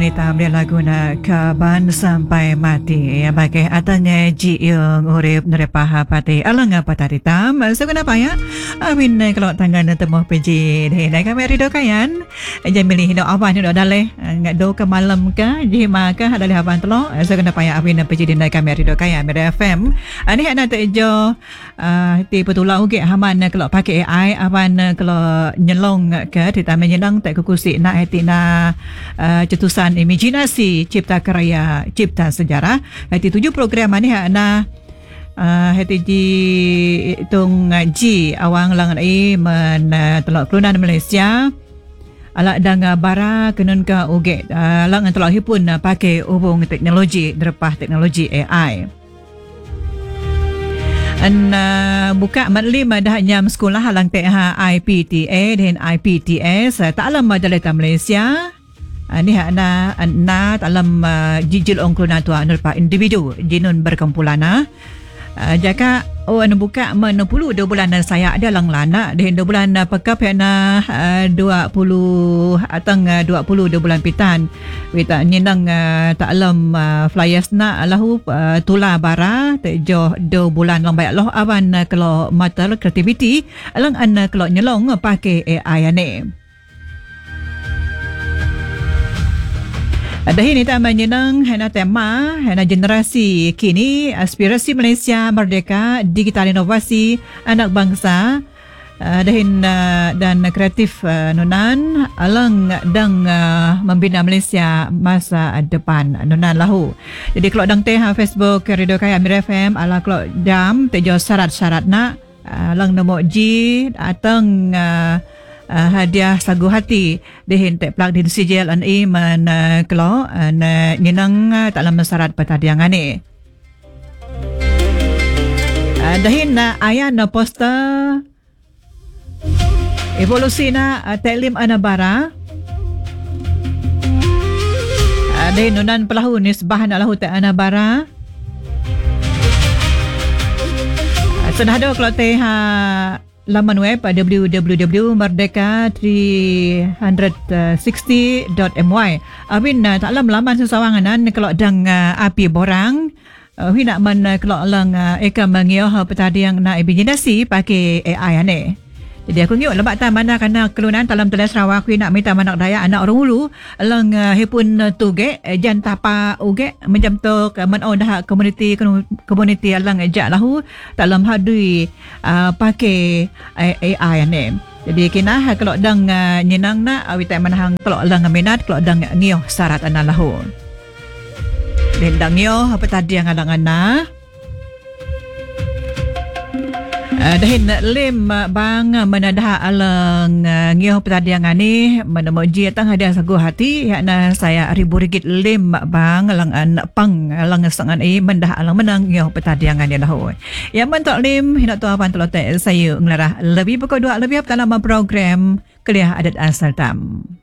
Nita ambil lagu na kaban sampai mati ya bagai atanya ji yung urip nerepaha pati alang apa tadi tam so kenapa ya amin kalau tangan temu peji deh naik kami rido kayan jangan milih hidup apa hidup daleh nggak do ke malam ke ji maka daleh aban telo so kenapa ya amin peji deh naik kami rido kayan Mira FM ani hana tejo ti petula uge haman kalau pakai AI aban kalau nyelong ke ditambah nyelang tak kukusi na etina cetusan imajinasi cipta karya cipta sejarah hati 7 program ni na hati ji tung ji awang lang ai men telok kelunan Malaysia ala dang bara kenun ka uge lang telok hipun pakai hubung teknologi derpah teknologi AI an buka matlim dah nyam sekolah halang TH IPTA dan IPTS tak alam dalam Malaysia ni na dalam jijil ongkluna tua nurpa individu jinun berkumpulana jaka anu buka menepulu 2 bulan saya ada lang lana dan 2 bulan pekap na 20 atang 20 2 bulan pitan kita nyinang tak alam flyers na lahu tula bara tejo 2 bulan lang bayak loh awan kalau mater creativity alang an kalau nyelong pakai AI ni Dahil ini tak menyenang hena tema hena generasi kini aspirasi Malaysia merdeka digital inovasi anak bangsa dahin dan kreatif nunan alang dang membina Malaysia masa depan nunan lahu. Jadi kalau dang teh Facebook Radio Kaya Mira FM ala kalau jam tejo syarat-syarat nak alang nombor G atang hadiah sagu hati dehin tek plug din sijil an iman kelo ninang dalam syarat petadiangan ni dahin ayah na poster evolusi na teklim anabara dahin nunan pelahu nisbah na lahu tek anabara senada kalau teh laman web www.merdeka360.my abin taklam laman sesawanganan kalau dang api borang nak man kalau lang eka mangio petadiang na imajinasi pakai AI ane jadi aku ngiuk lebat tam mana kana kelunan dalam Telas Sarawak nak minta manak daya anak orang ulu lang hipun tuge jan tapa uge macam tu man dah community lang ejak lahu dalam hadui pakai AI ni jadi kena kalau dang nyenang na awi tak manahang kalau lang minat kalau dang ngioh syarat ana lahu dan dang ngioh apa tadi yang adang-ana dahin lim bang menadah alang ngioh petadiangan ni menemuji atang hadiah sagu hati yakna saya RM1,000 lim bang alang an pang alang sangan mendah alang menang ngioh petadiangan ni lahu ya mentok lim hinak tu apan telote saya ngelarah lebih pokok 2 lebih dalam program kuliah adat asal tam